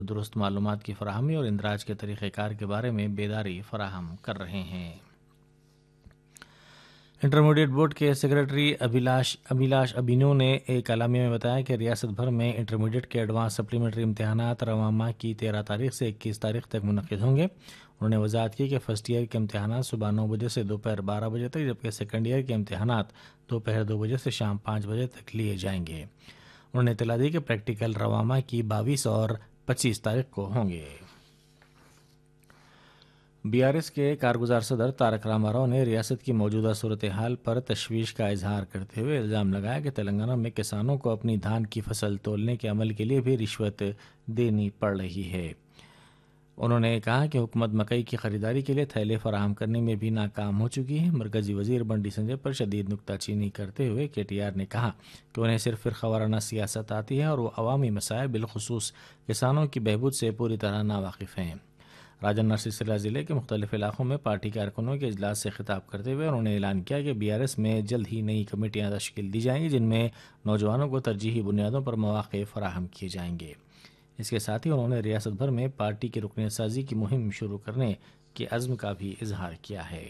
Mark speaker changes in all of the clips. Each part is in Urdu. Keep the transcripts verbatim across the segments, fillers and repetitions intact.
Speaker 1: درست معلومات کی فراہمی اور اندراج کے طریقہ کار کے بارے میں بیداری فراہم کر رہے ہیں۔ انٹرمیڈیٹ بورڈ کے سیکرٹری ابھیلاش ابھیلاش ابینو نے ایک اعلامیہ میں بتایا کہ ریاست بھر میں انٹرمیڈیٹ کے ایڈوانس سپلیمنٹری امتحانات رواں ماہ کی تیرہ تاریخ سے اکیس تاریخ تک منعقد ہوں گے۔ انہوں نے وضاحت کی کہ فرسٹ ایئر کے امتحانات صبح نو بجے سے دوپہر بارہ بجے تک، جبکہ سیکنڈ ایئر کے امتحانات دوپہر دو بجے سے شام پانچ بجے تک لیے جائیں گے۔ انہوں نے اطلاع دی کہ پریکٹیکل رواں ماہ کی بائیس اور پچیس تاریخ کو ہوں گے۔ بی آر ایس کے کارگزار صدر تارک راما راؤ نے ریاست کی موجودہ صورتحال پر تشویش کا اظہار کرتے ہوئے الزام لگایا کہ تلنگانہ میں کسانوں کو اپنی دھان کی فصل تولنے کے عمل کے لیے بھی رشوت دینی پڑ رہی ہے۔ انہوں نے کہا کہ حکومت مکئی کی خریداری کے لیے تھیلے فراہم کرنے میں بھی ناکام ہو چکی ہے۔ مرکزی وزیر بنڈی سنجے پر شدید نکتہ چینی کرتے ہوئے کے ٹی آر نے کہا کہ انہیں صرف فرقہ وارانہ سیاست آتی ہے اور وہ عوامی مسائل بالخصوص کسانوں کی بہبود سے پوری طرح ناواقف ہیں۔ راجن سرسیلا ضلع کے مختلف علاقوں میں پارٹی کارکنوں کے اجلاس سے خطاب کرتے ہوئے انہوں نے اعلان کیا کہ بی آر ایس میں جلد ہی نئی کمیٹیاں تشکیل دی جائیں گی جن میں نوجوانوں کو ترجیحی بنیادوں پر مواقع فراہم کیے جائیں گے۔ اس کے ساتھ ہی انہوں نے ریاست بھر میں پارٹی کی رکنیت سازی کی مہم شروع کرنے کے عزم کا بھی اظہار کیا ہے۔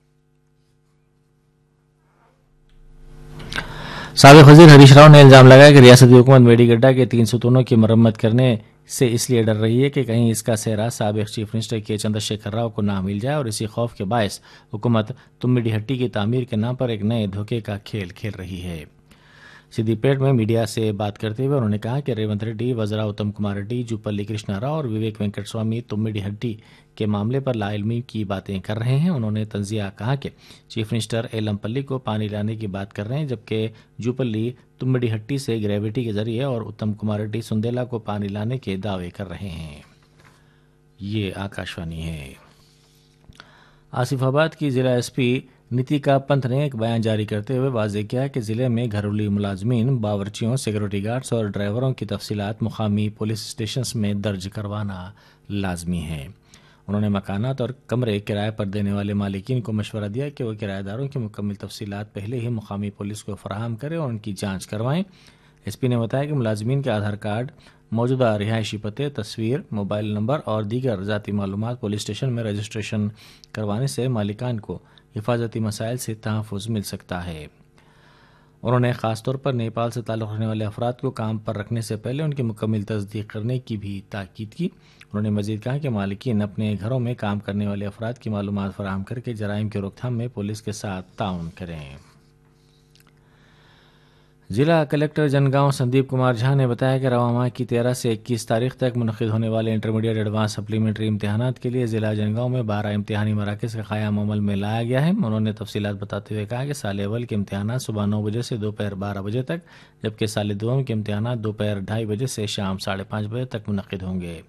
Speaker 1: سابق وزیر ہریش راؤ نے الزام لگایا کہ ریاستی حکومت میڈی گڈھا کے تین ستونوں کی مرمت کرنے سے اس لیے ڈر رہی ہے کہ کہیں اس کا سہرا سابق چیف منسٹر کے چندر شیکھر راؤ کو نہ مل جائے، اور اسی خوف کے باعث حکومت تمبیڈی ہٹی کی تعمیر کے نام پر ایک نئے دھوکے کا کھیل کھیل رہی ہے۔ سدی پیٹ میں میڈیا سے بات کرتے ہوئے انہوں نے کہا کہ ریونت ریڈی، وزرا اتم کمار ریڈی، جوپلی کرشنا راؤ اور وویک وینکٹ سوامی تمبیڈی ہٹی کے معاملے پر لا علمی کی باتیں کر رہے ہیں۔ انہوں نے تنزیہ کہا کہ چیف منسٹر ایلم پلی کو پانی لانے کی بات کر رہے ہیں، جبکہ جوپلی تمبیڈی ہٹی سے گریویٹی کے ذریعے اور اتم کمار ریڈی سندیلا کو پانی لانے کے دعوے کر رہے ہیں۔ یہ آکاشوانی ہے۔ آصف آباد کی ضلع ایس پی نیتیکا پنت نے ایک بیان جاری کرتے ہوئے واضح کیا کہ ضلع میں گھریلو ملازمین، باورچیوں، سیکورٹی گارڈز اور ڈرائیوروں کی تفصیلات مقامی پولیس اسٹیشنز میں درج کروانا لازمی ہے۔ انہوں نے مکانات اور کمرے کرائے پر دینے والے مالکین کو مشورہ دیا کہ وہ کرایہ داروں کی مکمل تفصیلات پہلے ہی مقامی پولیس کو فراہم کریں اور ان کی جانچ کروائیں۔ ایس پی نے بتایا کہ ملازمین کے آدھار کارڈ، موجودہ رہائشی پتے، تصویر، موبائل نمبر اور دیگر ذاتی معلومات پولیس اسٹیشن میں رجسٹریشن کروانے سے مالکان کو حفاظتی مسائل سے تحفظ مل سکتا ہے۔ انہوں نے خاص طور پر نیپال سے تعلق رکھنے والے افراد کو کام پر رکھنے سے پہلے ان کی مکمل تصدیق کرنے کی بھی تاکید کی۔ انہوں نے مزید کہا کہ مالکین اپنے گھروں میں کام کرنے والے افراد کی معلومات فراہم کر کے جرائم کی روک تھام میں پولیس کے ساتھ تعاون کریں۔ ضلع کلکٹر جنگاؤں سندیپ کمار جھا نے بتایا کہ رواں ماہ کی تیرہ سے اکیس تاریخ تک منعقد ہونے والے انٹرمیڈیٹ ایڈوانس سپلیمنٹری امتحانات کے لیے ضلع جنگاؤں میں بارہ امتحانی مراکز کا قیام عمل میں لایا گیا ہے۔ انہوں نے تفصیلات بتاتے ہوئے کہا کہ سال اول کے امتحانات صبح نو بجے سے دوپہر بارہ بجے تک، جبکہ سال دوم کے امتحانات دوپہر ڈھائی بجے سے شام ساڑھے پانچ بجے تک منعقد ہوں گے۔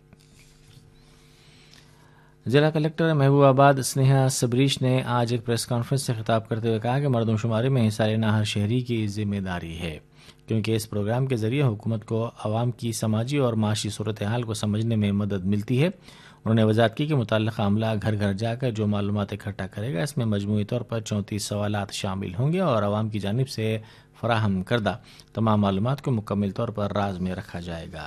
Speaker 1: ضلع کلکٹر محبوب آباد سنیہا سبریش نے آج ایک پریس کانفرنس سے خطاب کرتے ہوئے کہا کہ مردم شماری میں حصہ لینا ہر شہری کی ذمہ داری ہے، کیونکہ اس پروگرام کے ذریعے حکومت کو عوام کی سماجی اور معاشی صورتحال کو سمجھنے میں مدد ملتی ہے۔ انہوں نے وضاحت کی کہ متعلقہ عملہ گھر گھر جا کر جو معلومات اکٹھا کرے گا، اس میں مجموعی طور پر چونتیس سوالات شامل ہوں گے اور عوام کی جانب سے فراہم کردہ تمام معلومات کو مکمل طور پر راز میں رکھا جائے گا۔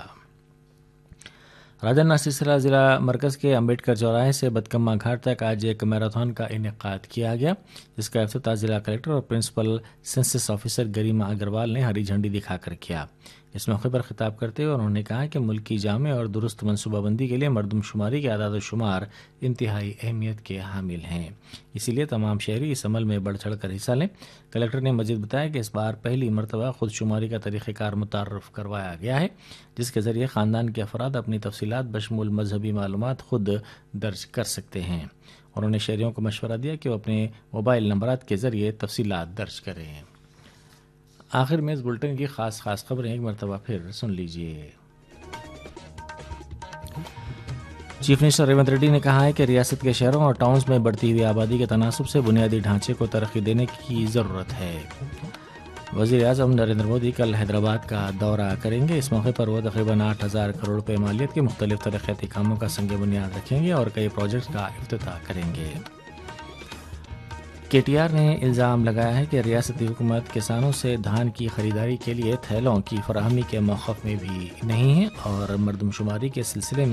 Speaker 1: راجن سلسلہ ضلع مرکز کے امبیڈکر چوراہے سے بدکما گھاٹ تک آج ایک میراتھن کا انعقاد کیا گیا، جس کا افتتاح ضلع کلکٹر اور پرنسپل سینسس آفیسر گریما اگروال نے ہری جھنڈی دکھا کر کیا۔ اس موقع پر خطاب کرتے ہوئے انہوں نے کہا کہ ملک کی جامع اور درست منصوبہ بندی کے لیے مردم شماری کے اعداد و شمار انتہائی اہمیت کے حامل ہیں، اسی لیے تمام شہری اس عمل میں بڑھ چڑھ کر حصہ لیں۔ کلکٹر نے مزید بتایا کہ اس بار پہلی مرتبہ خود شماری کا طریقہ کار متعارف کروایا گیا ہے، جس کے ذریعے خاندان کے افراد اپنی تفصیلات بشمول مذہبی معلومات خود درج کر سکتے ہیں۔ انہوں نے شہریوں کو مشورہ دیا کہ وہ اپنے موبائل نمبرات کے ذریعے تفصیلات درج کریں۔ آخر میں اس بلٹن کی خاص خاص خبریں ایک مرتبہ پھر سن لیجیے۔ چیف منسٹر ریونت ریڈی نے کہا ہے کہ ریاست کے شہروں اور ٹاؤنز میں بڑھتی ہوئی آبادی کے تناسب سے بنیادی ڈھانچے کو ترقی دینے کی ضرورت ہے۔ وزیر اعظم نریندر مودی کل حیدرآباد کا دورہ کریں گے۔ اس موقع پر وہ تقریباً آٹھ ہزار کروڑ روپے مالیت کے مختلف ترقیاتی کاموں کا سنگ بنیاد رکھیں گے اور کئی پروجیکٹس کا افتتاح کریں گے۔ کے ٹی آر نے الزام لگایا ہے کہ ریاستی حکومت کسانوں سے دھان کی خریداری کے لیے تھیلوں کی فراہمی کے موقف میں بھی نہیں ہے اور مردم شماری کے سلسلے میں